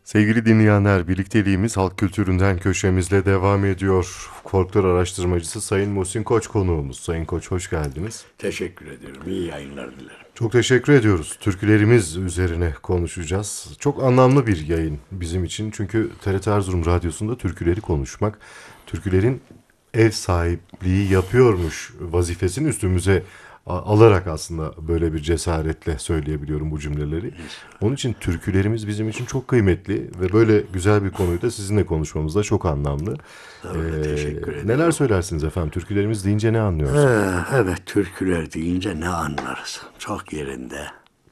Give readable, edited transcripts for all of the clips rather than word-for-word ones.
Sevgili dinleyenler, birlikteliğimiz halk kültüründen köşemizle devam ediyor. Folklor araştırmacısı Sayın Muhsin Koç konuğumuz. Sayın Koç, hoş geldiniz. Teşekkür ediyorum. İyi yayınlar dilerim. Çok teşekkür ediyoruz. Türkülerimiz üzerine konuşacağız. Çok anlamlı bir yayın bizim için. Çünkü TRT Erzurum Radyosu'nda türküleri konuşmak, türkülerin ev sahipliği yapıyormuş vazifesini üstümüze alarak aslında böyle bir cesaretle söyleyebiliyorum bu cümleleri. Onun için türkülerimiz bizim için çok kıymetli ve böyle güzel bir konuyu da sizinle konuşmamız da çok anlamlı. Teşekkür ederim. Neler söylersiniz efendim? Türkülerimiz deyince ne anlıyorsunuz? Evet, türküler deyince ne anlarız? Çok yerinde.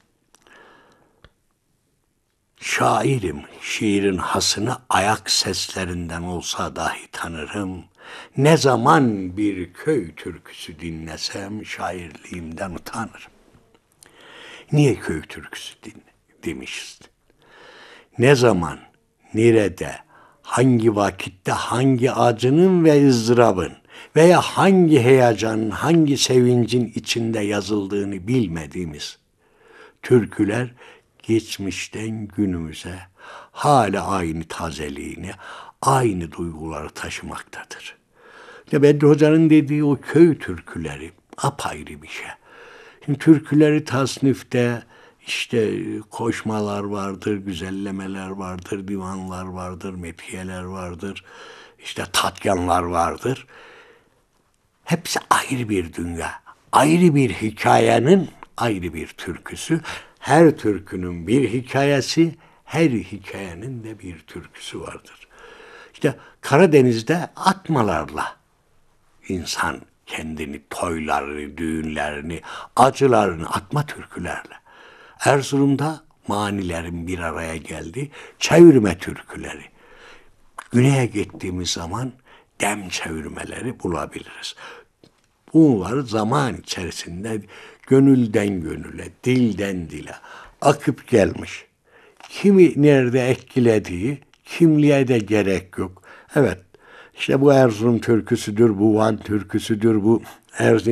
Şairim, şiirin hasını ayak seslerinden olsa dahi tanırım. Ne zaman bir köy türküsü dinlesem şairliğimden utanırım. Niye köy türküsü demişiz? Ne zaman, nerede, hangi vakitte hangi acının ve ızdırabın veya hangi heyecanın, hangi sevincin içinde yazıldığını bilmediğimiz türküler geçmişten günümüze hala aynı tazeliğini, aynı duyguları taşımaktadır. İşte Bedri Hoca'nın dediği o köy türküleri apayrı bir şey. Şimdi türküleri tasnifte işte koşmalar vardır, güzellemeler vardır, divanlar vardır, metiyeler vardır, işte tatyanlar vardır. Hepsi ayrı bir dünya, ayrı bir hikayenin ayrı bir türküsü. Her türkünün bir hikayesi, her hikayenin de bir türküsü vardır. İşte Karadeniz'de atmalarla İnsan kendini, toylarını, düğünlerini, acılarını atma türkülerle. Erzurum'da manilerin bir araya geldi, çevirme türküleri. Güney'e gittiğimiz zaman dem çevirmeleri bulabiliriz. Bunlar zaman içerisinde gönülden gönüle, dilden dile akıp gelmiş. Kimi nerede etkilediği, kimliğe de gerek yok. Evet, işte bu Erzurum türküsüdür, bu Van türküsüdür, bu Erzincan